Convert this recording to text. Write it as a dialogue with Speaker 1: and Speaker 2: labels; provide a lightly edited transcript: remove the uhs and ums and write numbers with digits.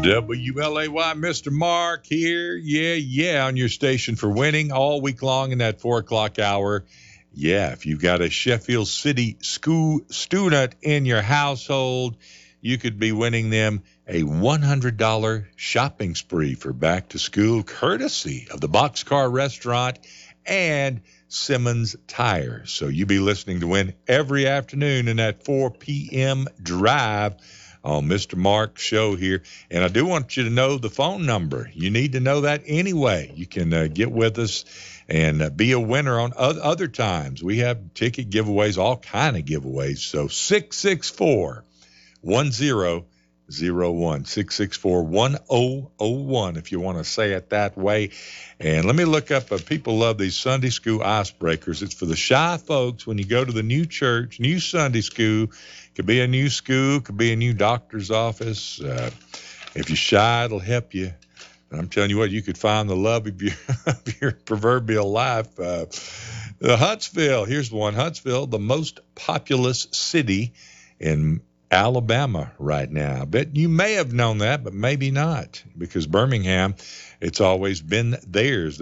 Speaker 1: WLAY, Mr. Mark here. Yeah, on your station for winning all week long in that 4 o'clock hour. Yeah, if you've got a Sheffield City school student in your household, you could be winning them a $100 shopping spree for back to school, courtesy of the Boxcar Restaurant and Simmons Tires. So you be listening to win every afternoon in that 4 p.m. drive on Mr. Mark's show here. And I do want you to know the phone number. You need to know that anyway. You can get with us and be a winner on other times. We have ticket giveaways, all kind of giveaways. So 664-1001, 664-1001 if you want to say it that way. And let me look up, people love these Sunday school icebreakers. It's for the shy folks when you go to the new church, new Sunday school. Could be a new school, could be a new doctor's office. If you're shy, it'll help you. And I'm telling you what, you could find the love of your proverbial life. Huntsville, here's one. Huntsville, the most populous city in Alabama right now. I bet you may have known that, but maybe not, because Birmingham, it's always been theirs.